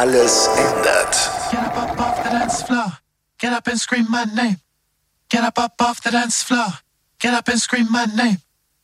alles ändert. Get up off the dance floor. Get up and scream my name. Get up off the dance floor. Get up and scream my name.